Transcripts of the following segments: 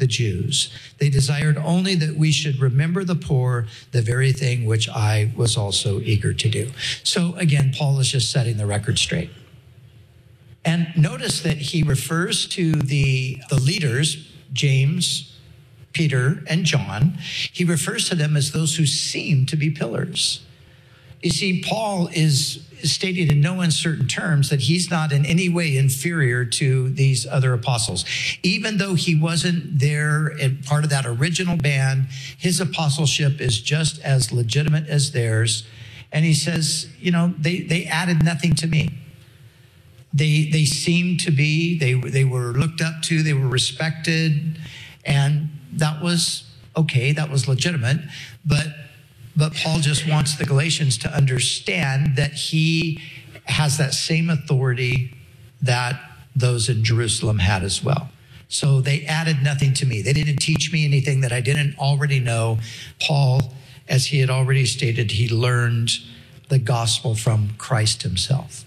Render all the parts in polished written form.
the Jews. They desired only that we should remember the poor, the very thing which I was also eager to do. So again, Paul is just setting the record straight. And notice that he refers to the leaders, James, Peter, and John. He refers to them as those who seem to be pillars. You see, Paul is stating in no uncertain terms that he's not in any way inferior to these other apostles. Even though he wasn't there and part of that original band, his apostleship is just as legitimate as theirs. And he says, they added nothing to me. They seemed to be, they were looked up to, they were respected, and that was okay, that was legitimate, but Paul just wants the Galatians to understand that he has that same authority that those in Jerusalem had as well. So they added nothing to me. They didn't teach me anything that I didn't already know. Paul, as he had already stated, he learned the gospel from Christ himself.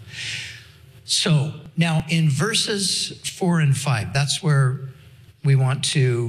So now in verses 4 and 5, that's where we want to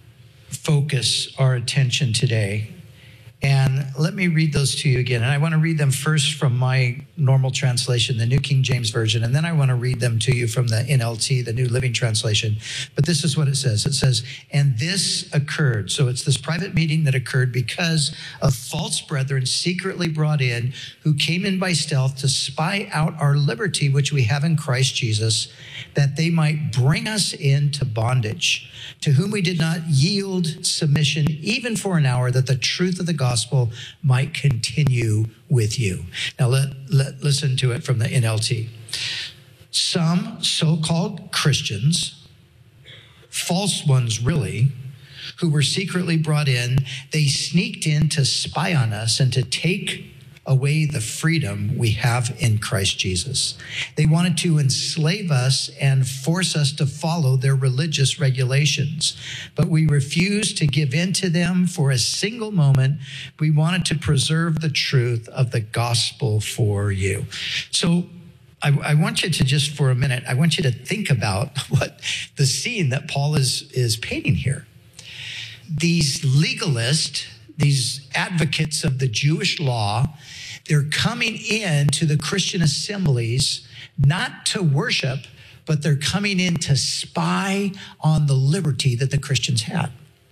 focus our attention today. And let me read those to you again. And I want to read them first from my normal translation, the New King James Version, and then I want to read them to you from the NLT, the New Living Translation. But this is what it says. It says, and this occurred. So it's this private meeting that occurred because of false brethren secretly brought in, who came in by stealth to spy out our liberty, which we have in Christ Jesus, that they might bring us into bondage, to whom we did not yield submission even for an hour, that the truth of the gospel might continue with you. Now listen to it from the NLT. Some so-called Christians, false ones really, who were secretly brought in, they sneaked in to spy on us and to take away the freedom we have in Christ Jesus. They wanted to enslave us and force us to follow their religious regulations, but we refused to give in to them for a single moment. We wanted to preserve the truth of the gospel for you. So I want you to just for a minute, I want you to think about what the scene that Paul is painting here. These legalists, these advocates of the Jewish law, they're coming in to the Christian assemblies, not to worship, but they're coming in to spy on the liberty that the Christians had.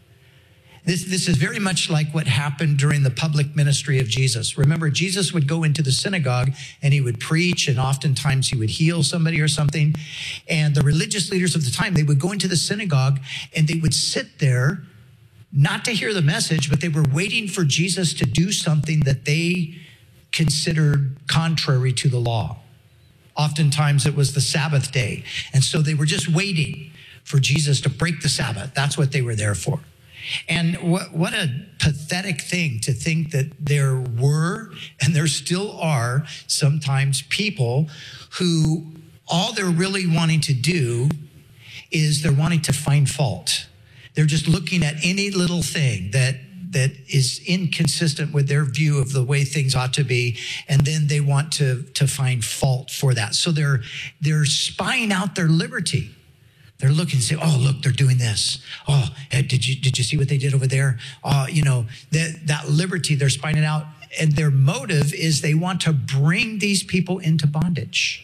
This is very much like what happened during the public ministry of Jesus. Remember, Jesus would go into the synagogue and he would preach, and oftentimes he would heal somebody or something. And the religious leaders of the time, they would go into the synagogue and they would sit there not to hear the message, but they were waiting for Jesus to do something that they considered contrary to the law. Oftentimes it was the Sabbath day. And so they were just waiting for Jesus to break the Sabbath. That's what they were there for. And what a pathetic thing to think that there were, and there still are, sometimes people who all they're really wanting to do is they're wanting to find fault. They're just looking at any little thing that is inconsistent with their view of the way things ought to be, and then they want to find fault for that. So they're spying out their liberty. They're looking and say, oh, look, they're doing this. Oh, did you see what they did over there? That liberty, they're spying it out. And their motive is they want to bring these people into bondage.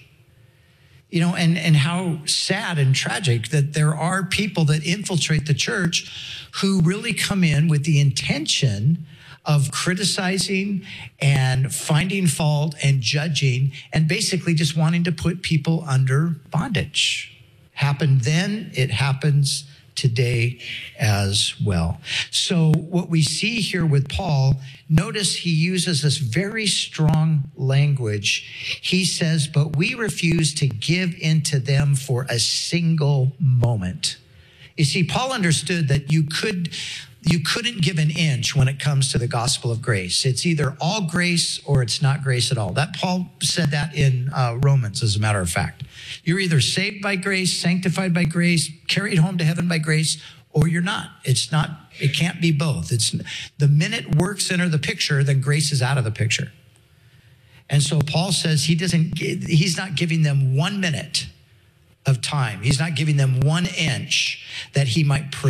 And how sad and tragic that there are people that infiltrate the church who really come in with the intention of criticizing and finding fault and judging and basically just wanting to put people under bondage. Happened then, it happens today as well. So what we see here with Paul, notice he uses this very strong language. He says, but we refuse to give in to them for a single moment. You see, Paul understood that you couldn't give an inch when it comes to the gospel of grace. It's either all grace or it's not grace at all. That Paul said that in Romans, as a matter of fact. You're either saved by grace, sanctified by grace, carried home to heaven by grace, or you're not. It can't be both. It's the minute works enter the picture, then grace is out of the picture. And so Paul says he's not giving them 1 minute of time. He's not giving them 1 inch that he might